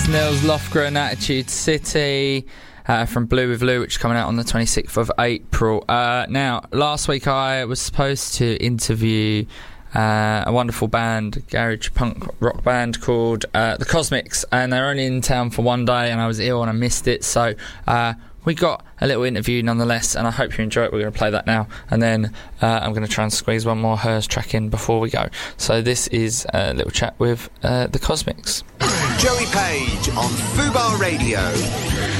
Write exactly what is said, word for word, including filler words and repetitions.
was Nils Lofgren, Attitude City, uh, from Blue with Lou, which is coming out on the twenty-sixth of April. Uh, now, last week I was supposed to interview uh, a wonderful band, garage punk rock band called uh, The Cosmics, and they're only in town for one day, and I was ill and I missed it, so uh, we got a little interview nonetheless, and I hope you enjoy it. We're going to play that now, and then uh, I'm going to try and squeeze one more Hers track in before we go. So this is a little chat with uh, The Cosmics. Joey Page on Fubar Radio.